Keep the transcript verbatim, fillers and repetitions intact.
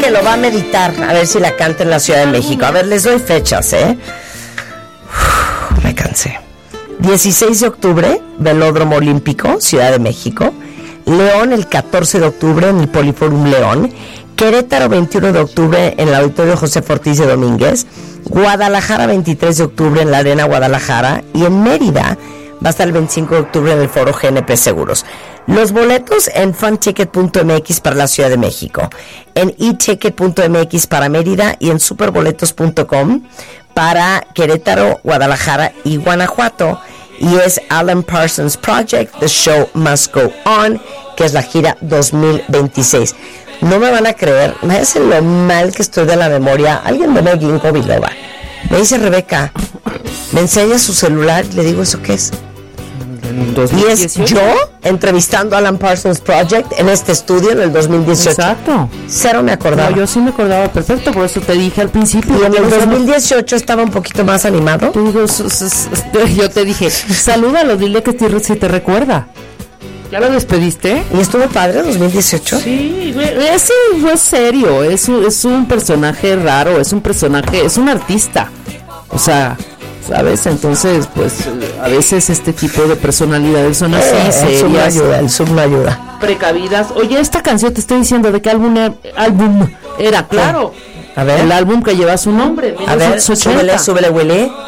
que lo va a meditar, a ver si la canta en la Ciudad de México. A ver, les doy fechas, ¿eh? Uf, me cansé. dieciséis de octubre, Velódromo Olímpico, Ciudad de México. León, el catorce de octubre, en el Poliforum León. Querétaro, veintiuno de octubre, en el Auditorio José Ortiz de Domínguez. Guadalajara, veintitrés de octubre, en la Arena Guadalajara. Y en Mérida va a estar el veinticinco de octubre en el Foro G N P Seguros. Los boletos en funticket punto m x para la Ciudad de México, en eticket punto m x para Mérida y en superboletos punto com para Querétaro, Guadalajara y Guanajuato. Y es Alan Parsons Project, The Show Must Go On, que es la gira dos mil veintiséis. No me van a creer, me hacen lo mal que estoy de la memoria. Alguien me ve Ginkgo biloba. Me dice Rebeca, me enseña su celular y le digo, ¿eso qué es? Y es yo entrevistando a Alan Parsons Project en este estudio en el dos mil dieciocho. Exacto. Cero me acordaba. No, yo sí me acordaba perfecto, por eso te dije al principio. Y en el dos mil dieciocho estaba un poquito más animado. Te digo, yo te dije, salúdalo, dile que te, si te recuerda. ¿Ya lo despediste? ¿Y estuvo padre dos mil dieciocho? Sí, ese fue serio, es un, es un personaje raro, es un personaje, es un artista. O sea, ¿sabes? Entonces, pues, a veces este tipo de personalidades son así, eh, serias. El sub me ayuda, el sub me ayuda. Precavidas. Oye, esta canción te estoy diciendo de qué álbum era, álbum era, claro. A ver. El álbum que lleva su nombre. A ver, súbele, súbele, Willy.